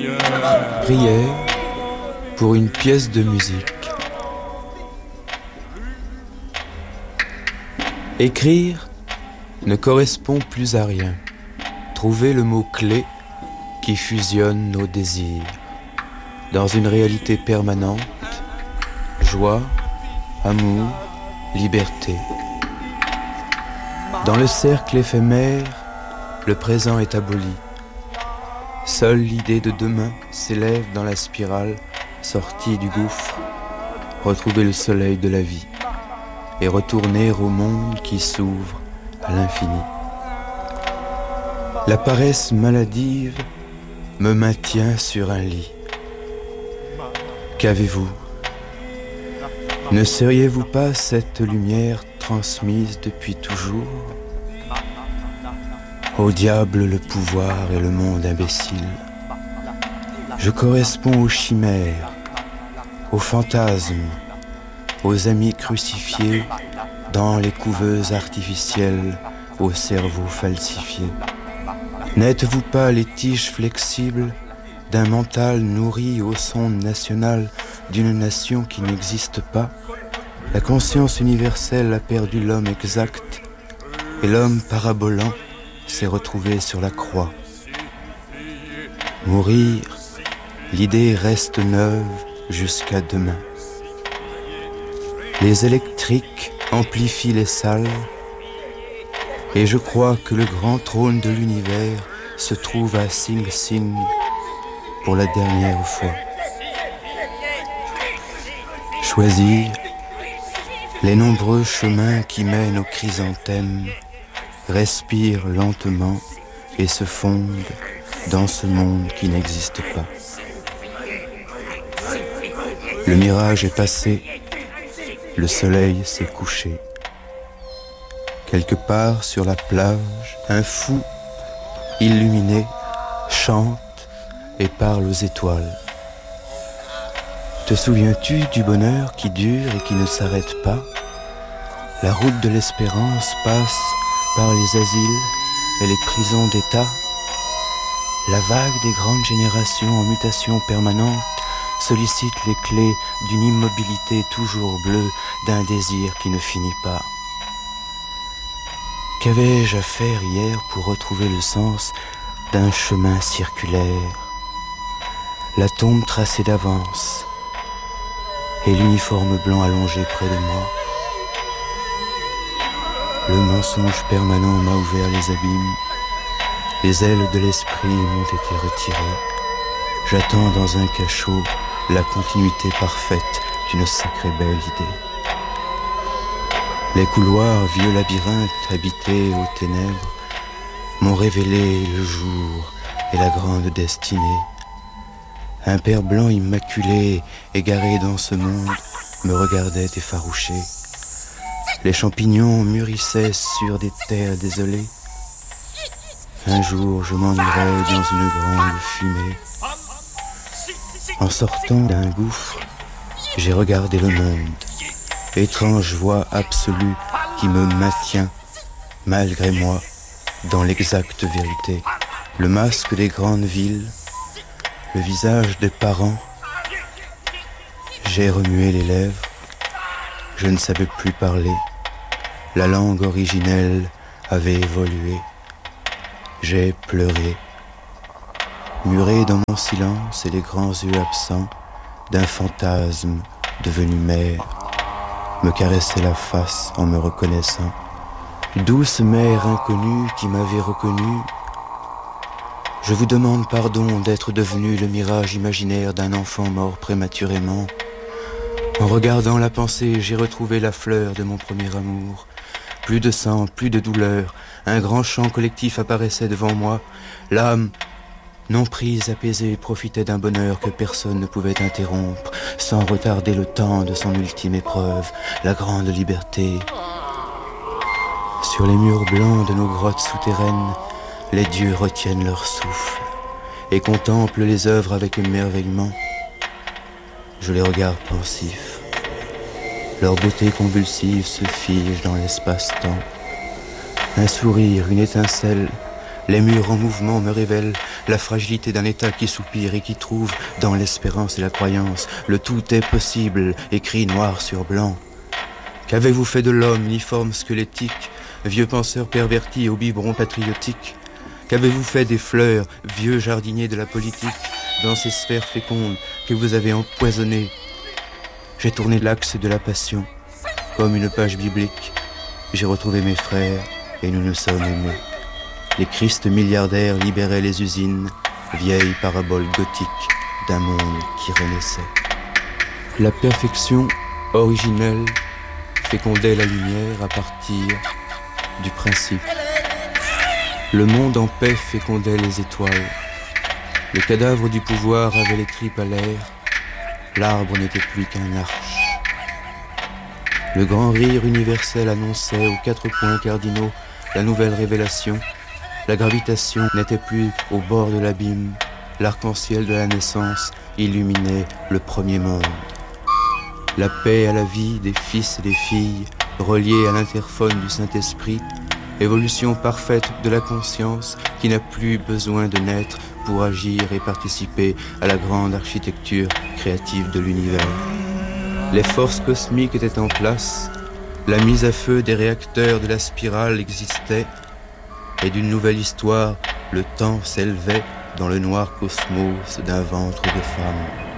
Prière pour une pièce de musique. Écrire ne correspond plus à rien. Trouver le mot-clé qui fusionne nos désirs dans une réalité permanente, joie, amour, liberté. Dans le cercle éphémère, le présent est aboli. Seule l'idée de demain s'élève dans la spirale sortie du gouffre, retrouver le soleil de la vie et retourner au monde qui s'ouvre à l'infini. La paresse maladive me maintient sur un lit. Qu'avez-vous? Ne seriez-vous pas cette lumière transmise depuis toujours? Au diable le pouvoir et le monde imbécile. Je corresponds aux chimères, aux fantasmes, aux amis crucifiés dans les couveuses artificielles, au cerveau falsifié. N'êtes-vous pas les tiges flexibles d'un mental nourri au son national d'une nation qui n'existe pas? La conscience universelle a perdu l'homme exact et l'homme parabolant s'est retrouvé sur la croix. Mourir, l'idée reste neuve jusqu'à demain. Les électriques amplifient les salles et je crois que le grand trône de l'univers se trouve à Sing Sing pour la dernière fois. Choisir les nombreux chemins qui mènent aux chrysanthèmes respirent lentement et se fondent dans ce monde qui n'existe pas. Le mirage est passé, le soleil s'est couché. Quelque part sur la plage, un fou illuminé chante et parle aux étoiles. Te souviens-tu du bonheur qui dure et qui ne s'arrête pas? La route de l'espérance passe par les asiles et les prisons d'État. La vague des grandes générations en mutation permanente sollicite les clés d'une immobilité toujours bleue, d'un désir qui ne finit pas. Qu'avais-je à faire hier pour retrouver le sens d'un chemin circulaire? La tombe tracée d'avance et l'uniforme blanc allongé près de moi. Le mensonge permanent m'a ouvert les abîmes. Les ailes de l'esprit m'ont été retirées. J'attends dans un cachot la continuité parfaite d'une sacrée belle idée. Les couloirs, vieux labyrinthes habités aux ténèbres, m'ont révélé le jour et la grande destinée. Un père blanc immaculé, égaré dans ce monde, me regardait effarouché. Les champignons mûrissaient sur des terres désolées. Un jour, je m'en irai dans une grande fumée. En sortant d'un gouffre, j'ai regardé le monde. Étrange voix absolue qui me maintient, malgré moi, dans l'exacte vérité. Le masque des grandes villes, le visage des parents. J'ai remué les lèvres, je ne savais plus parler. La langue originelle avait évolué. J'ai pleuré, muré dans mon silence et les grands yeux absents d'un fantasme devenu mère me caressait la face en me reconnaissant. Douce mère inconnue qui m'avait reconnu, je vous demande pardon d'être devenu le mirage imaginaire d'un enfant mort prématurément. En regardant la pensée, j'ai retrouvé la fleur de mon premier amour. Plus de sang, plus de douleur, un grand chant collectif apparaissait devant moi. L'âme, non prise, apaisée, profitait d'un bonheur que personne ne pouvait interrompre, sans retarder le temps de son ultime épreuve, la grande liberté. Sur les murs blancs de nos grottes souterraines, les dieux retiennent leur souffle et contemplent les œuvres avec émerveillement. Je les regarde pensifs. Leur beauté convulsive se fige dans l'espace-temps. Un sourire, une étincelle Les murs en mouvement me révèlent la fragilité d'un état qui soupire et qui trouve dans l'espérance et la croyance le tout est possible, écrit noir sur blanc. Qu'avez-vous fait de l'homme, uniforme squelettique, vieux penseur perverti au biberon patriotique? Qu'avez-vous fait des fleurs, vieux jardinier de la politique, dans ces sphères fécondes que vous avez empoisonnées? J'ai tourné l'axe de la passion, comme une page biblique. J'ai retrouvé mes frères et nous nous sommes aimés. Les Christ milliardaires libéraient les usines, vieilles paraboles gothiques d'un monde qui renaissait. La perfection originelle fécondait la lumière à partir du principe. Le monde en paix fécondait les étoiles. Le cadavre du pouvoir avait les tripes à l'air. L'arbre n'était plus qu'un arche. Le grand rire universel annonçait aux 4 points cardinaux la nouvelle révélation. La gravitation n'était plus au bord de l'abîme. L'arc-en-ciel de la naissance illuminait le premier monde. La paix à la vie des fils et des filles, reliés à l'interphone du Saint-Esprit, évolution parfaite de la conscience qui n'a plus besoin de naître pour agir et participer à la grande architecture créative de l'univers. Les forces cosmiques étaient en place, la mise à feu des réacteurs de la spirale existait, et d'une nouvelle histoire, le temps s'élevait dans le noir cosmos d'un ventre de femme.